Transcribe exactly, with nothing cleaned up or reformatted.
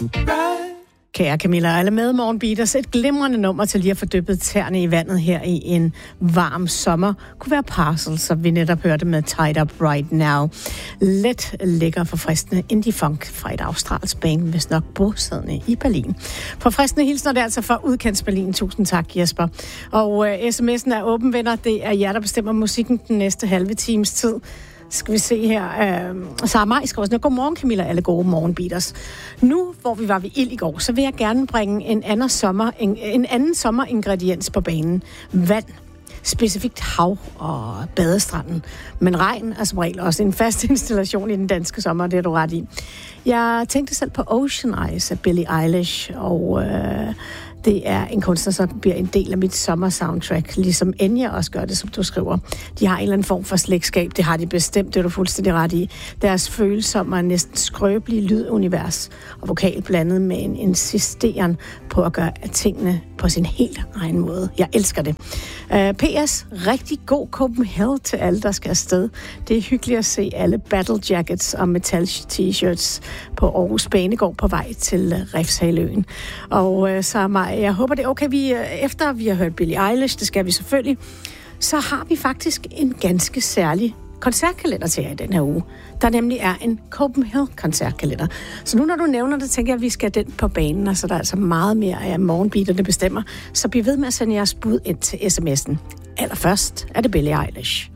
Kære Camilla, alle med Morgenbeaters. Et glimrende nummer til lige at få dyppet tæerne i vandet her i en varm sommer. Kunne være Parcels, som vi netop hørte med Tied Up Right Now. Let, lækker, forfriskende indie-funk fra et australsk band, hvis nok bosiddende i Berlin. Forfriskende hilsner det altså fra Udkants Berlin. Tusind tak, Jesper. Og øh, sms'en er åben, venner. Det er jer, der bestemmer musikken den næste halve times tid. Skal vi se her. Øh, Sara Maj skriver sådan, godmorgen Camilla, alle gode morgenbeaters. Nu, hvor vi var ved ild i går, så vil jeg gerne bringe en anden, sommer, en, en anden sommeringrediens på banen. Vand. Specifikt hav og badestranden. Men regn er som regel også en fast installation i den danske sommer, det er du ret i. Jeg tænkte selv på Ocean Eyes af Billie Eilish, og øh, det er en kunstner, som bliver en del af mit sommersoundtrack, ligesom Enya også gør det, som du skriver. De har en eller anden form for slægtskab, det har de bestemt, det er du fuldstændig ret i. Deres følsomme og næsten skrøbelige lydunivers og vokal blandet med en insisteren på at gøre tingene på sin helt egen måde. Jeg elsker det. Uh, P S. Rigtig god Copenhagen til alle, der skal afsted. Det er hyggeligt at se alle battle jackets og metal t-shirts på Aarhus Banegård på vej til uh, Refshaløen. Og uh, så mig, jeg håber det er okay, vi, uh, efter vi har hørt Billie Eilish, det skal vi selvfølgelig, så har vi faktisk en ganske særlig koncertkalender til jer i den her uge. Der nemlig er en Copenhagen-koncertkalender. Så nu når du nævner det, tænker jeg, at vi skal den på banen, og så der er altså meget mere af morgenbeaterne bestemmer. Så bliv ved med at sende jeres bud ind til sms'en. Allerførst er det Billie Eilish.